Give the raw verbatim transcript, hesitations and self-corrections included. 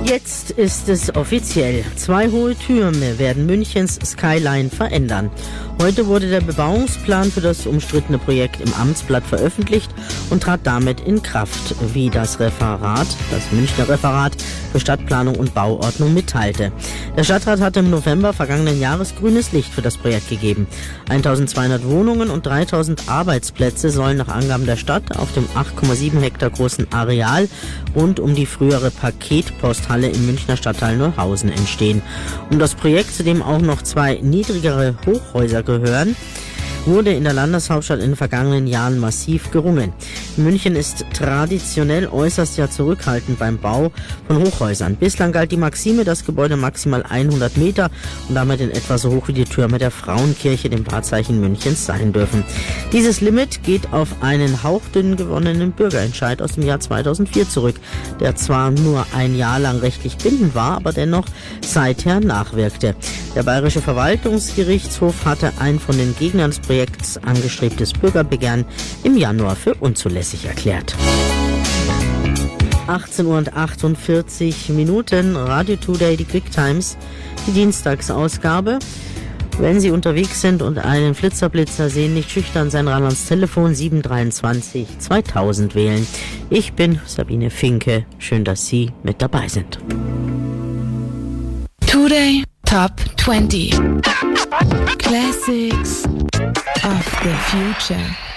Jetzt ist es offiziell. Zwei hohe Türme werden Münchens Skyline verändern. Heute wurde der Bebauungsplan für das umstrittene Projekt im Amtsblatt veröffentlicht und trat damit in Kraft, wie das Referat, das Münchner Referat für Stadtplanung und Bauordnung mitteilte. Der Stadtrat hatte im November vergangenen Jahres grünes Licht für das Projekt gegeben. eintausendzweihundert Wohnungen und dreitausend Arbeitsplätze sollen nach Angaben der Stadt auf dem acht Komma sieben Hektar großen Areal rund um die frühere Paketposthalle im Münchner Stadtteil Neuhausen entstehen. Um das Projekt, zu dem auch noch zwei niedrigere Hochhäuser gehören, wurde in der Landeshauptstadt in den vergangenen Jahren massiv gerungen. München ist traditionell äußerst ja zurückhaltend beim Bau von Hochhäusern. Bislang galt die Maxime, dass Gebäude maximal hundert Meter und damit in etwa so hoch wie die Türme der Frauenkirche, dem Wahrzeichen Münchens, sein dürfen. Dieses Limit geht auf einen hauchdünn gewonnenen Bürgerentscheid aus dem Jahr zweitausendvier zurück, der zwar nur ein Jahr lang rechtlich bindend war, aber dennoch seither nachwirkte. Der Bayerische Verwaltungsgerichtshof hatte ein von den Gegnern des Projekts angestrebtes Bürgerbegehren im Januar für unzulässig erklärt. achtzehn Uhr und achtundvierzig Minuten, Radio Today, die Quick Times, die Dienstagsausgabe. Wenn Sie unterwegs sind und einen Flitzerblitzer sehen, nicht schüchtern sein, ran ans Telefon sieben drei zwei zweitausend wählen. Ich bin Sabine Finke. Schön, dass Sie mit dabei sind. Today Top twenty Classics of the Future.